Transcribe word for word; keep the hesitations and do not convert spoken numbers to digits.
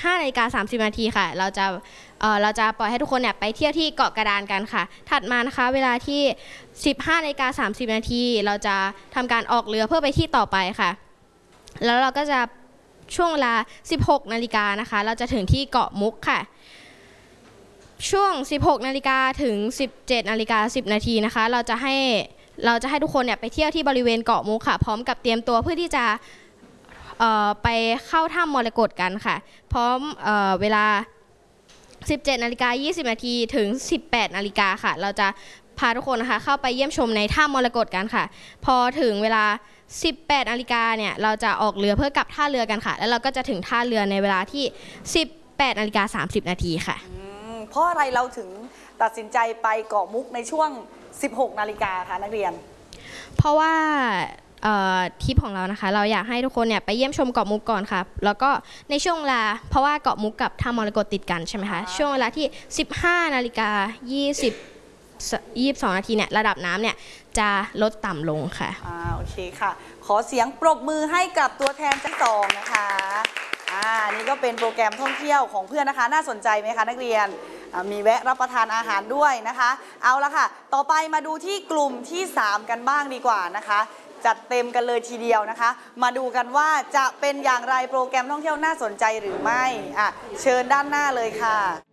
ห้านาฬิกาสามสิบนาทีค่ะเราจะเอ่อเราจะปล่อยให้ทุกคนเนี่ยไปเที่ยวที่เกาะกระดานกันค่ะถัดมานะคะเวลาที่ สิบห้านาฬิกาสามสิบนาทีเราจะทำการออกเรือเพื่อไปที่ต่อไปค่ะแล้วเราก็จะช่วงเวลา สิบหกนาฬิกานะคะเราจะถึงที่เกาะมุกค่ะช่วง สิบหกนาฬิกาถึง สิบเจ็ดนาฬิกาสิบนาทีนะคะเราจะให้เราจะให้ทุกคนเนี่ยไปเที่ยวที่บริเวณเกาะมุกค่ะพร้อมกับเตรียมตัวเพื่อที่จะเอ่อไปเข้าถ้ำมรกตกันค่ะพร้อมเอ่อเวลา สิบเจ็ดนาฬิกายี่สิบนาทีถึง สิบแปดนาฬิกาค่ะเราจะพาทุกคนนะคะเข้าไปเยี่ยมชมในถ้ำมรกตกันค่ะพอถึงเวลา สิบแปดนาฬิกาเนี่ยเราจะออกเรือเพื่อกลับท่าเรือกันค่ะแล้วเราก็จะถึงท่าเรือในเวลาที่ สิบแปดนาฬิกาสามสิบนาทีค่ะเพราะอะไรเราถึงตัดสินใจไปเกาะมุกในช่วง สิบหกนาฬิกาคะนักเรียนเพราะว่าทริปของเรานะคะเราอยากให้ทุกคนเนี่ยไปเยี่ยมชมเกาะมุกก่อนค่ะแล้วก็ในช่วงเวลาเพราะว่าเกาะมุกกับถ้ำมรกตติดกันใช่ไหมคะช่วงเวลาที่ สิบห้านาฬิกายี่สิบ ยี่สิบสองนาทีเนี่ยระดับน้ำเนี่ยจะลดต่ำลงค่ะอ่าโอเคค่ะขอเสียงปรบมือให้กับตัวแทนทั้งสองนะคะอ่านี่ก็เป็นโปรแกรมท่องเที่ยวของเพื่อนนะคะน่าสนใจไหมคะนักเรียนมีแวะรับประทานอาหารด้วยนะคะเอาละค่ะต่อไปมาดูที่กลุ่มที่สามกันบ้างดีกว่านะคะจัดเต็มกันเลยทีเดียวนะคะมาดูกันว่าจะเป็นอย่างไรโปรแกรมท่องเที่ยวน่าสนใจหรือไม่อ่ะเชิญด้านหน้าเลยค่ะ